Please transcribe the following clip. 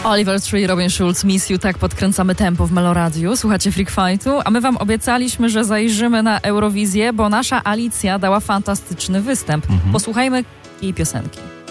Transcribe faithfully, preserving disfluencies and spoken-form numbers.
Oliver Tree, Robin Schulz, Miss You, tak podkręcamy tempo w Meloradiu. Słuchacie Freak Fightu, a my wam obiecaliśmy, że zajrzymy na Eurowizję, bo nasza Alicja dała fantastyczny występ. Mhm. Posłuchajmy jej piosenki.